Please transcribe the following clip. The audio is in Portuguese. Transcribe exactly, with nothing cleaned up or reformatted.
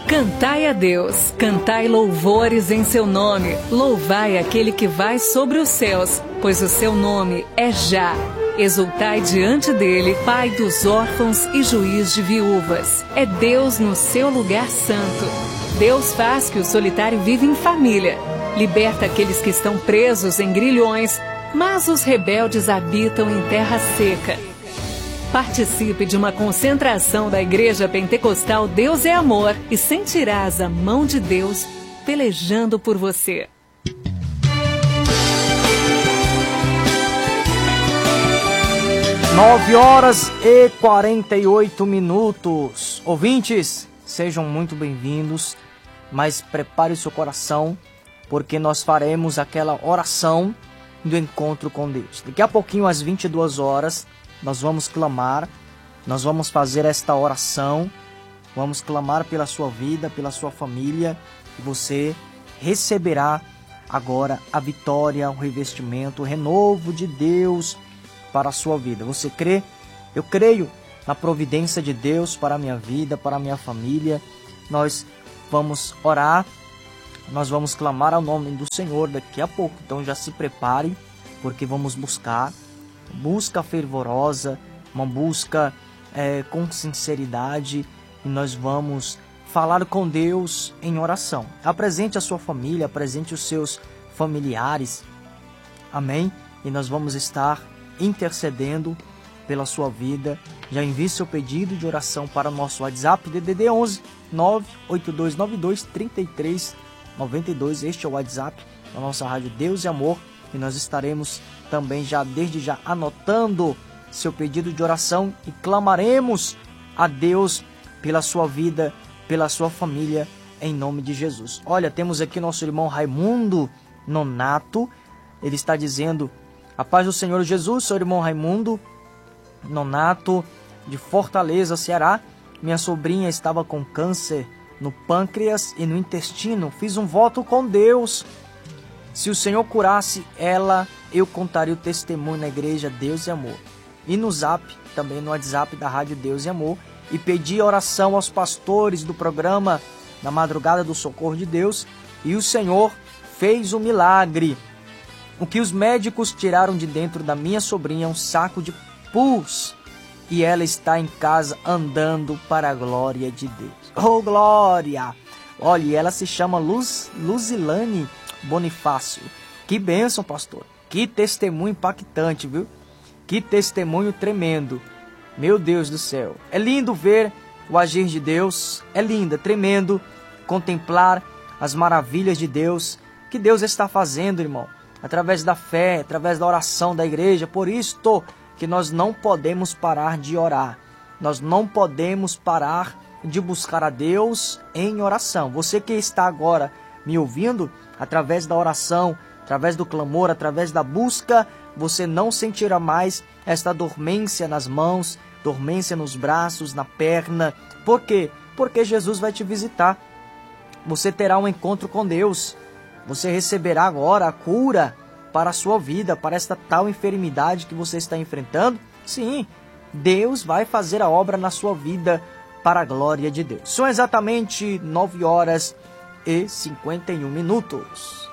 Cantai a Deus, cantai louvores em seu nome, louvai aquele que vai sobre os céus, pois o seu nome é Já. Exultai diante dele, Pai dos órfãos e juiz de viúvas. É Deus no seu lugar santo. Deus faz que o solitário viva em família. Liberta aqueles que estão presos em grilhões, mas os rebeldes habitam em terra seca. Participe de uma concentração da Igreja Pentecostal Deus é Amor e sentirás a mão de Deus pelejando por você. Nove horas e quarenta e oito minutos. Ouvintes, sejam muito bem-vindos, mas prepare o seu coração, porque nós faremos aquela oração do encontro com Deus. Daqui a pouquinho, às vinte e duas horas, nós vamos clamar, nós vamos fazer esta oração, vamos clamar pela sua vida, pela sua família, e você receberá agora a vitória, o revestimento, o renovo de Deus para a sua vida. Você crê? Eu creio na providência de Deus para a minha vida, para a minha família. Nós vamos orar, nós vamos clamar ao nome do Senhor daqui a pouco. Então já se prepare, porque vamos buscar, busca fervorosa, uma busca é, com sinceridade, e nós vamos falar com Deus em oração. Apresente a sua família, apresente os seus familiares, amém? E nós vamos estar intercedendo pela sua vida. Já envie seu pedido de oração para o nosso WhatsApp D D D onze nove oito dois nove dois três três nove dois. Este é o WhatsApp da nossa rádio Deus e Amor, e nós estaremos também já desde já anotando seu pedido de oração e clamaremos a Deus pela sua vida, pela sua família, em nome de Jesus. Olha, temos aqui nosso irmão Raimundo Nonato. Ele está dizendo: a paz do Senhor Jesus, sou o irmão Raimundo Nonato, de Fortaleza, Ceará. Minha sobrinha estava com câncer no pâncreas e no intestino. Fiz um voto com Deus. Se o Senhor curasse ela, eu contaria o testemunho na igreja Deus e Amor. E no Zap, também no WhatsApp da Rádio Deus e Amor. E pedi oração aos pastores do programa na madrugada do Socorro de Deus. E o Senhor fez o milagre. O que os médicos tiraram de dentro da minha sobrinha é um saco de pus. E ela está em casa andando para a glória de Deus. Oh, glória! Olha, ela se chama Luz, Luzilane Bonifácio. Que bênção, pastor. Que testemunho impactante, viu? Que testemunho tremendo. Meu Deus do céu. É lindo ver o agir de Deus. É lindo, é tremendo contemplar as maravilhas de Deus. Que Deus está fazendo, irmão. Através da fé, através da oração da igreja. Por isto que nós não podemos parar de orar. Nós não podemos parar de buscar a Deus em oração. Você que está agora me ouvindo, através da oração, através do clamor, através da busca, você não sentirá mais esta dormência nas mãos, dormência nos braços, na perna. Por quê? Porque Jesus vai te visitar. Você terá um encontro com Deus. Você receberá agora a cura para a sua vida, para esta tal enfermidade que você está enfrentando. Sim, Deus vai fazer a obra na sua vida para a glória de Deus. São exatamente nove horas e cinquenta e um minutos.